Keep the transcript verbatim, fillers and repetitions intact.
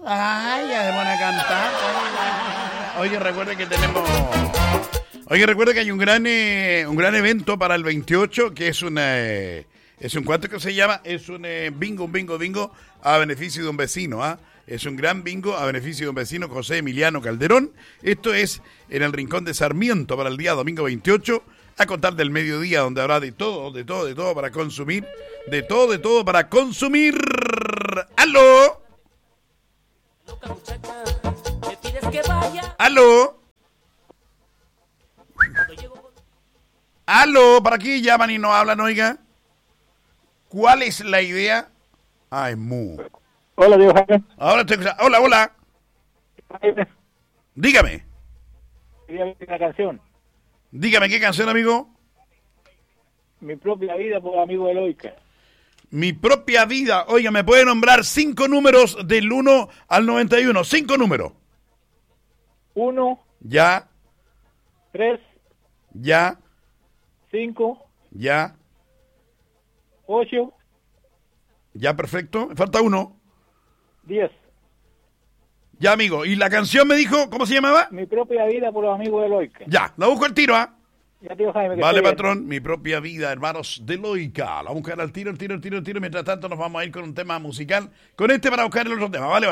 Ay, ya se pone a cantar. Oye, recuerde que tenemos... Oye, recuerde que hay un gran eh, un gran evento para el veintiocho, que es una... Eh, es un cuánto que se llama, es un eh, bingo, un bingo, bingo a beneficio de un vecino, ¿ah? ¿eh? Es un gran bingo a beneficio de un vecino, José Emiliano Calderón. Esto es en el Rincón de Sarmiento para el día domingo veintiocho, a contar del mediodía, donde habrá de todo, de todo, de todo para consumir, de todo, de todo para consumir. ¡Aló! ¡Aló! ¡Aló! ¿Para qué llaman y no hablan, oiga? ¿Cuál es la idea? Ay, mu. Hola, Diego Jaime. Ahora estoy escuchando. Hola, hola. Dígame. Quería una canción. Dígame, ¿qué canción, amigo? Mi propia vida por amigo Eloica. Mi propia vida. Oiga, ¿me puede nombrar cinco números del uno al noventa y uno? Cinco números. Uno. Ya. Tres. Ya. Cinco. Ya. Ocho. Ya, perfecto. Me falta uno. Diez. Ya, amigo. ¿Y la canción me dijo, cómo se llamaba? Mi propia vida por los amigos de Eloica. Ya, la busco al tiro, ¿ah? Ya, tío Jaime. Que vale, estoy patrón. bien. Mi propia vida, hermanos de Loica. La buscar al tiro, al tiro, al tiro, al tiro. Mientras tanto, nos vamos a ir con un tema musical. Con este para buscar el otro tema. Vale.